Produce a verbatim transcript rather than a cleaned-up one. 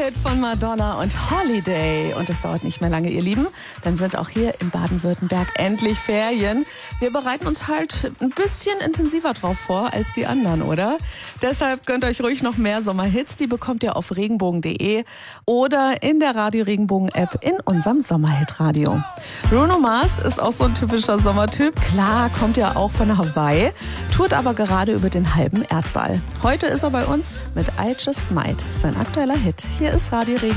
Hit von Madonna und Holiday. Und es dauert nicht mehr lange, ihr Lieben. Dann sind auch hier in Baden-Württemberg endlich Ferien. Wir bereiten uns halt ein bisschen intensiver drauf vor als die anderen, oder? Deshalb gönnt euch ruhig noch mehr Sommerhits. Die bekommt ihr auf regenbogen punkt de oder in der Radio Regenbogen App in unserem Sommerhit-Radio. Bruno Mars ist auch so ein typischer Sommertyp. Klar, kommt ja auch von Hawaii, tourt aber gerade über den halben Erdball. Heute ist er bei uns mit I Just Might, sein aktueller Hit. Hier ist Radio Regenbogen.